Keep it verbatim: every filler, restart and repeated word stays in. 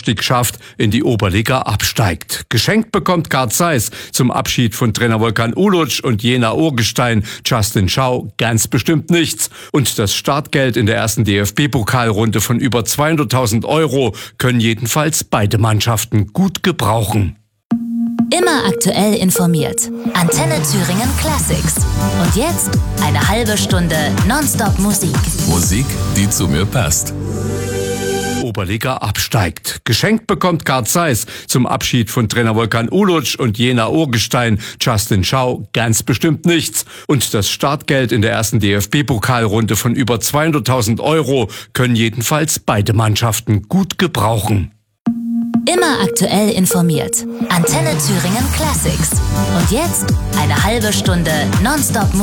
Aufstieg schafft, in die Oberliga absteigt. Geschenkt bekommt Carl Zeiss zum Abschied von Trainer Volkan Uluc und Jena Urgestein Justin Schau ganz bestimmt nichts. Und das Startgeld in der ersten D F B-Pokalrunde von über zweihunderttausend Euro können jedenfalls beide Mannschaften gut gebrauchen. Immer aktuell informiert. Antenne Thüringen Classics. Und jetzt eine halbe Stunde Nonstop Musik. Musik, die zu mir passt. Oberliga absteigt. Geschenkt bekommt Carl Zeiss zum Abschied von Trainer Volkan Uluc und Jena Urgestein Justin Schau ganz bestimmt nichts. Und das Startgeld in der ersten D F B-Pokalrunde von über zweihunderttausend Euro können jedenfalls beide Mannschaften gut gebrauchen. Immer aktuell informiert. Antenne Thüringen Classics. Und jetzt eine halbe Stunde Nonstop Musik.